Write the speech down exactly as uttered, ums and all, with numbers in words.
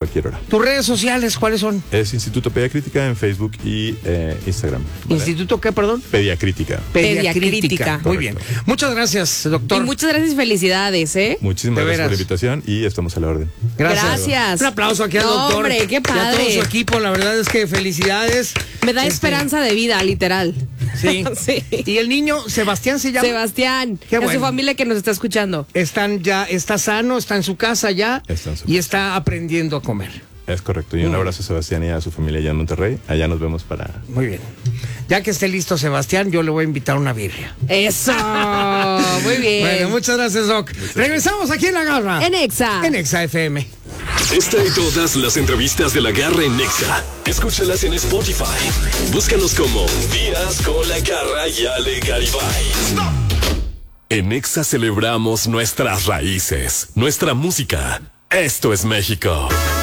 cualquier hora. ¿Tus redes sociales cuáles son? Es Instituto Pediacrítica en Facebook y eh, Instagram. ¿Vale? ¿Instituto qué, perdón? Pediacrítica. Pediacrítica. Muy bien. Muchas gracias, doctor. Y muchas gracias y felicidades, ¿eh? Muchísimas De gracias veras. por la invitación y estamos a la orden. Gracias. Gracias. Un aplauso aquí al No, doctor. hombre, qué Y a todo padre. su equipo, la verdad es que felicidades. Me da Este, esperanza de vida, literal. Sí. Sí. Y el niño, Sebastián se llama. Sebastián, Qué a bueno. su familia que nos está escuchando. Están ya, está sano, está en su casa ya. Está en su y casa. está aprendiendo a comer. Es correcto. Y un abrazo a Sebastián y a su familia allá en Monterrey. Allá nos vemos para... Muy bien. Ya que esté listo Sebastián, yo le voy a invitar una birria. Eso, muy bien. Bueno, muchas gracias, Doc. Regresamos aquí en La Garra. En Exa. En Exa F M. Esta y todas las entrevistas de La Garra en Nexa. Escúchalas en Spotify. Búscanos como Días con La Garra y Ale Garibay. En Nexa celebramos nuestras raíces, nuestra música. Esto es México.